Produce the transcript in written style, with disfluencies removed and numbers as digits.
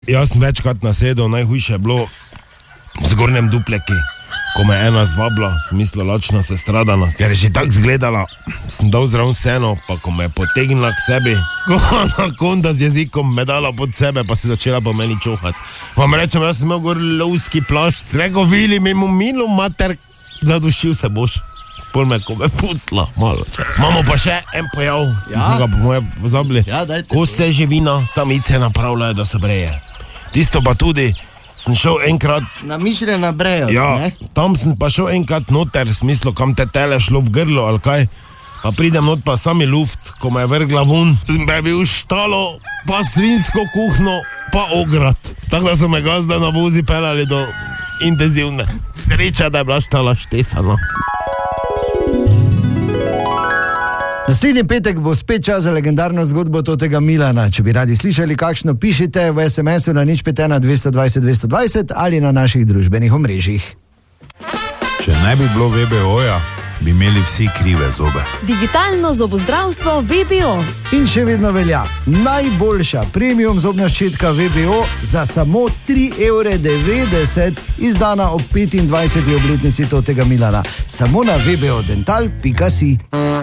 jaz sem večkrat nasedel, najhujše je bilo v zgornjem dupleki, ko me ena zvabla, sem mislila lačna sestradana, ker je že tako zgledala, sem dal zraven seno, pa ko me je potegnila k sebi, ko anakonda z jezikom me dala pod sebe, pa si začela po meni čohati. Vam rečem, jaz sem imel gor lovski plašč, rekel, Vili, mi mu milo, mater, zadušil se boš. Pol me ko me pustila, malo. Imamo pa še en pojav, smo ga po moje pozabili. Ko se živina, samice napravljajo, da se breje. Tisto pa tudi, sem šel enkrat... Namišljena brejo, ne? Tam sem pa šel enkrat noter, smislo, kam te tele šlo v grlo, ali kaj. Pa pridem not pa sami luft, ko me je vrgla vun. Sem pa bil štalo, pa svinsko kuhno, pa ograd. Tako da so me gazda na vozi pelali do intenzivne. Sreča, da je bila štala štesana. Naslednji petek bo spet čas za legendarno zgodbo Totega Milana. Če bi radi slišali kakšno, pišite v SMS-u na 051 220 220 ali na naših družbenih omrežjih. Če ne bi bilo VBO-ja, bi imeli vsi krive zobe. Digitalno zobozdravstvo VBO. In še vedno velja, najboljša premium zobna ščetka VBO za samo 3,90 €, izdana ob 25. obletnici Totega Milana. Samo na vbodental.si.